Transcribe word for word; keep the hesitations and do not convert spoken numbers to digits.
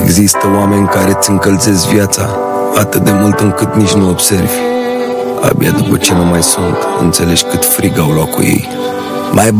Există oameni care îți încălzesc viața atât de mult încât nici nu observi. Abia după ce nu mai sunt, înțelegi cât frig au luat cu ei. Mai